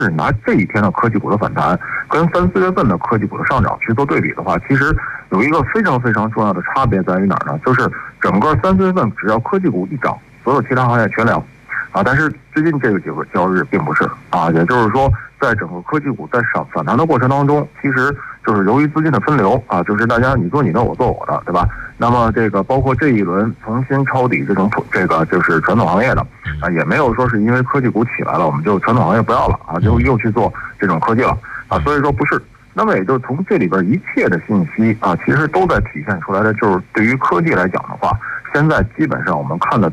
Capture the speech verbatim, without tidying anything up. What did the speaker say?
是拿这一天的科技股的反弹跟三四月份的科技股的上涨去做对比的话，其实有一个非常非常重要的差别在于哪儿呢？就是整个三四月份只要科技股一涨，所有其他行业全凉啊。但是最近这个几个交易日并不是啊，也就是说，在整个科技股在上反弹的过程当中，其实就是由于资金的分流啊，就是大家你做你的，我做我的，对吧？那么这个包括这一轮重新抄底这种这个就是传统行业的啊，也没有说是因为科技股起来了，我们就传统行业不要了啊，就又去做这种科技了啊，所以说不是。那么也就从这里边一切的信息啊，其实都在体现出来的，就是对于科技来讲的话，现在基本上我们看的